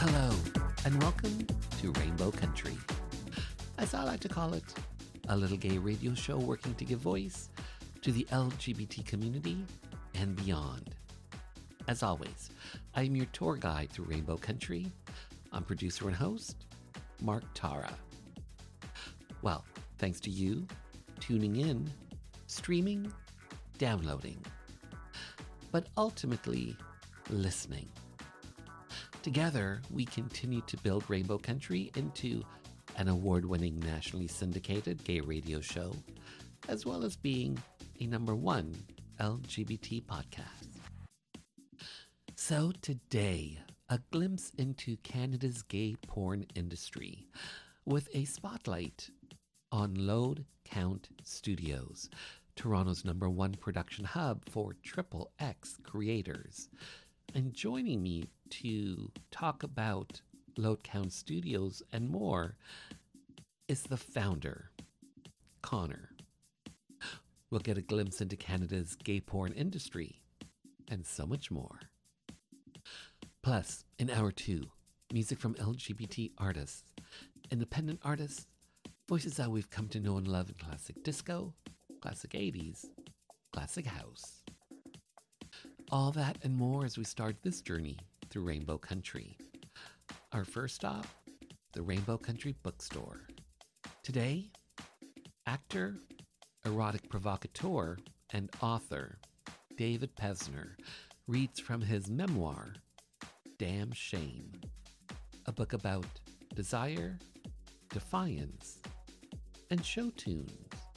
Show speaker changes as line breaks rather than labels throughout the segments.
Hello, and welcome to Rainbow Country. As I like to call it, a little gay radio show working to give voice to the LGBT community and beyond. As always, I am your tour guide through Rainbow Country. I'm producer and host, Mark Tara. Well, thanks to you tuning in, streaming, downloading, but ultimately listening. Together, we continue to build Rainbow Country into an award-winning nationally syndicated gay radio show, as well as being a #1 LGBT podcast. So today, a glimpse into Canada's gay porn industry with a spotlight on Load Count Studios, Toronto's #1 production hub for XXX creators. And joining me to talk about Load Count Studios and more is the founder, Connor. We'll get a glimpse into Canada's gay porn industry and so much more. Plus, in hour 2, music from LGBT artists, independent artists, voices that we've come to know and love in classic disco, classic 80s, classic house. All that and more as we start this journey through Rainbow Country. Our first stop, the Rainbow Country Bookstore. Today, actor, erotic provocateur, and author David Pesner reads from his memoir, Damn Shame, a book about desire, defiance, and show tunes.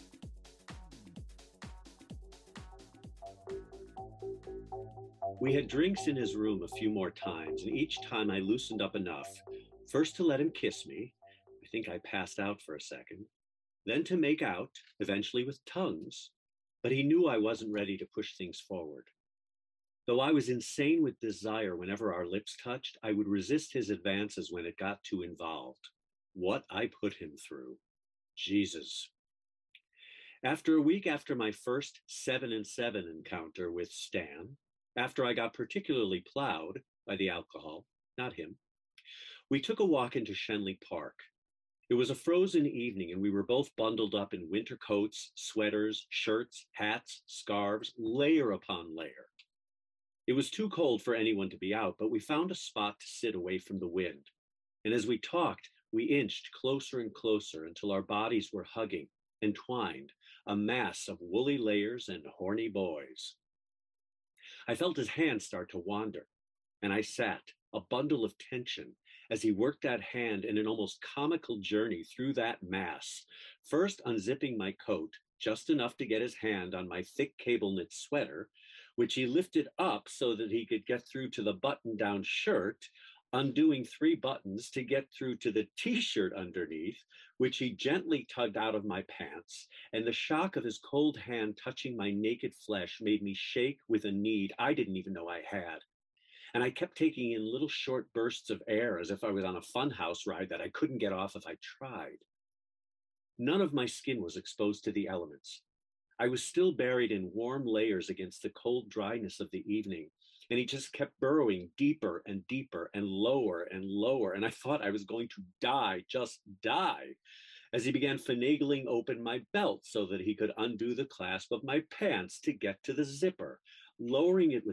We had drinks in his room a few more times, and each time I loosened up enough, first to let him kiss me, I think I passed out for a second, then to make out, eventually with tongues, but he knew I wasn't ready to push things forward. Though I was insane with desire whenever our lips touched, I would resist his advances when it got too involved. What I put him through. Jesus. After a week after my first 7-7 encounter with Stan, after I got particularly plowed by the alcohol, not him, we took a walk into Shenley Park. It was a frozen evening and we were both bundled up in winter coats, sweaters, shirts, hats, scarves, layer upon layer. It was too cold for anyone to be out, but we found a spot to sit away from the wind. And as we talked, we inched closer and closer until our bodies were hugging, entwined, a mass of woolly layers and horny boys. I felt his hand start to wander, and I sat, a bundle of tension, as he worked that hand in an almost comical journey through that mass, first unzipping my coat, just enough to get his hand on my thick cable knit sweater, which he lifted up so that he could get through to the button-down shirt, undoing 3 buttons to get through to the t-shirt underneath, which he gently tugged out of my pants, and the shock of his cold hand touching my naked flesh made me shake with a need I didn't even know I had. And I kept taking in little short bursts of air as if I was on a funhouse ride that I couldn't get off if I tried. None of my skin was exposed to the elements. I was still buried in warm layers against the cold dryness of the evening, and he just kept burrowing deeper and deeper and lower, and I thought I was going to die, just die, as he began finagling open my belt so that he could undo the clasp of my pants to get to the zipper, lowering it with